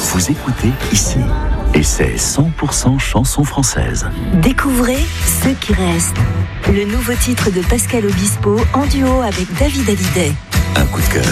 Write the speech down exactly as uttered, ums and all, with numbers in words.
Vous écoutez ici. Et c'est cent pour cent chansons françaises. Découvrez Ce qui reste. Le nouveau titre de Pascal Obispo en duo avec David Hallyday. Un coup de cœur.